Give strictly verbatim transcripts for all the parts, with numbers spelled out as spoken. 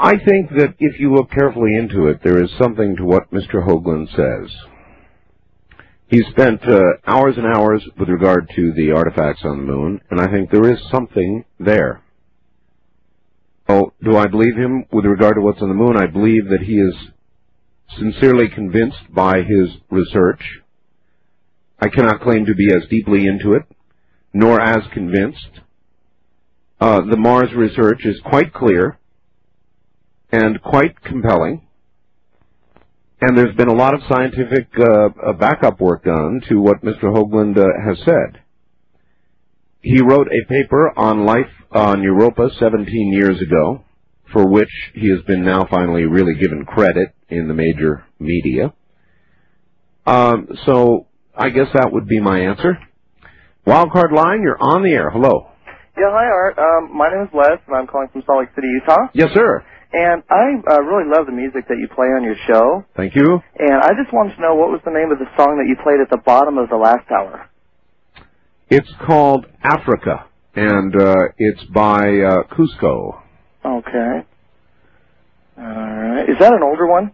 I think that if you look carefully into it, there is something to what Mister Hoagland says. He spent uh, hours and hours with regard to the artifacts on the moon, and I think there is something there. Oh, do I believe him with regard to what's on the moon? I believe that he is sincerely convinced by his research. I cannot claim to be as deeply into it, nor as convinced. Uh, the Mars research is quite clear and quite compelling, and there's been a lot of scientific uh, backup work done to what Mister Hoagland uh, has said. He wrote a paper on life on Europa seventeen years ago, for which he has been now finally really given credit in the major media. Um, so I guess that would be my answer. Wildcard line, you're on the air. Hello. Yeah, hi, Art. Um, my name is Les, and I'm calling from Salt Lake City, Utah. Yes, sir. And I uh, really love the music that you play on your show. Thank you. And I just wanted to know, what was the name of the song that you played at the bottom of the last hour? It's called Africa, and uh, it's by uh, Cusco. Okay. All right. Is that an older one?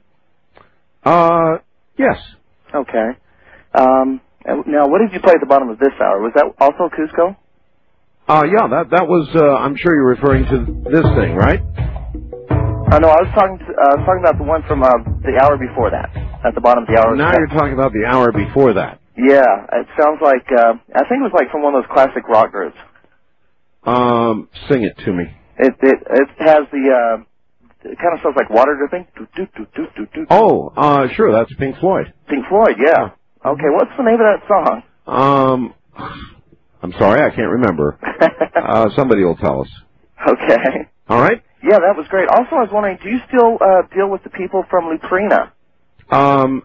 Uh, yes. Okay. Um, now, what did you play at the bottom of this hour? Was that also Cusco? Uh, yeah, that that was, uh, I'm sure you're referring to this thing, right? Uh, no, I was talking to, uh, I was talking about the one from uh, the hour before that, at the bottom of the hour. Now you're talking about the hour before that. Yeah, it sounds like, uh, I think it was like from one of those classic rock groups. Um, sing it to me. It it, it has the, uh, it kind of sounds like water dripping. Do, do, do, do, do, do. Oh, uh, sure, that's Pink Floyd. Pink Floyd, yeah. Okay, what's the name of that song? Um, I'm sorry, I can't remember. uh, somebody will tell us. Okay. All right? Yeah, that was great. Also, I was wondering, do you still uh, deal with the people from Luprina? Um,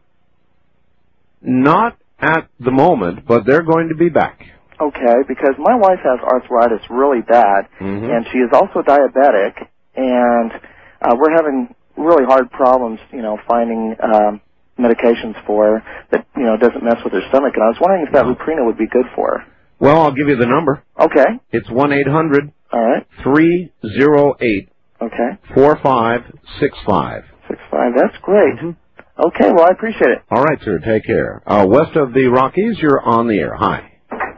not at the moment, but they're going to be back. Okay, because my wife has arthritis really bad, mm-hmm. and she is also diabetic, and uh, we're having really hard problems, you know, finding um, medications for her that, you know, doesn't mess with her stomach. And I was wondering if that Luprina would be good for her. Well, I'll give you the number. Okay. It's one eight hundred All right. three oh eight Okay. four five six five. Six five. That's great. Mm-hmm. Okay, well, I appreciate it. All right, sir. Take care. Uh, west of the Rockies, you're on the air. Hi.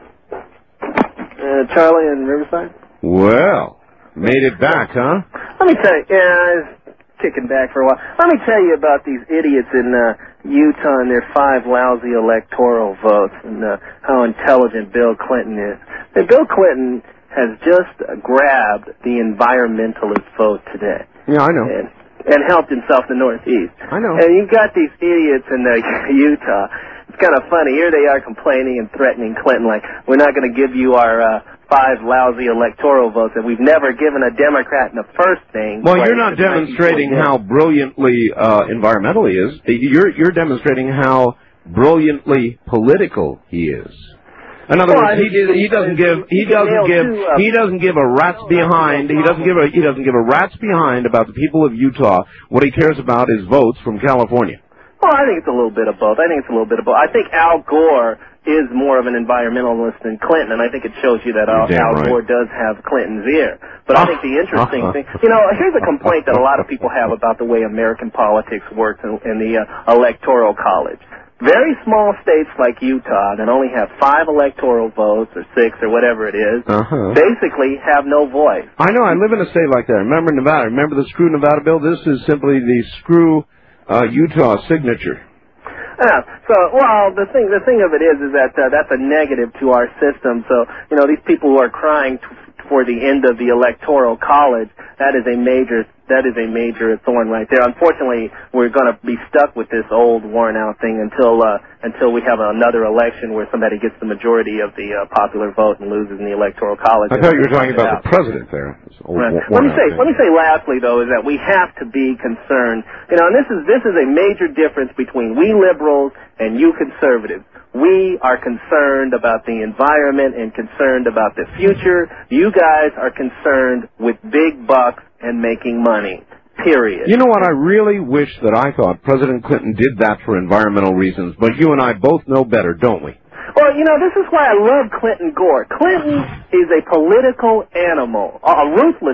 Uh, Charlie in Riverside? Well, made it back, huh? Let me tell you, yeah, I was kicking back for a while. Let me tell you about these idiots in uh, Utah and their five lousy electoral votes and uh, how intelligent Bill Clinton is. And Bill Clinton has just uh, grabbed the environmentalist vote today. Yeah, I know. And, and helped himself in the Northeast. I know. And you've got these idiots in uh, Utah. It's kind of funny. Here they are complaining and threatening Clinton like, we're not going to give you our uh, five lousy electoral votes, and we've never given a Democrat in the first thing. Well, you're not demonstrating how brilliantly uh, environmental he is. You're, you're demonstrating how brilliantly political he is. In other well, words, he, he doesn't give he doesn't give he doesn't give a rat's behind he doesn't give a he doesn't give a rat's behind about the people of Utah. What he cares about is votes from California. Well, I think it's a little bit of both. I think it's a little bit of both. I think Al Gore is more of an environmentalist than Clinton, and I think it shows you that Al, Al right. Gore does have Clinton's ear. But I think the interesting thing, you know, here's a complaint that a lot of people have about the way American politics works in, in the uh, electoral college. Very small states like Utah that only have five electoral votes or six or whatever it is, uh-huh. basically have no voice. I know. I live in a state like that. Remember Nevada? Remember the Screw Nevada bill? This is simply the Screw uh, Utah signature. Yeah. So, well, the thing the thing of it is, is that uh, that's a negative to our system. So, you know, these people who are crying t- for the end of the electoral college, that is a major that is a major thorn right there. Unfortunately, we're going to be stuck with this old, worn-out thing until uh, until we have another election where somebody gets the majority of the uh, popular vote and loses in the electoral college. I thought you were talking about the president there. Old, right. Let me say, thing. let me say, lastly though, is that we have to be concerned. You know, and this is this is a major difference between we liberals and you conservatives. We are concerned about the environment and concerned about the future. You guys are concerned with big bucks and making money, period. You know what? I really wish that I thought President Clinton did that for environmental reasons, but you and I both know better, don't we? Well, you know, this is why I love Clinton Gore. Clinton is a political animal, a ruthless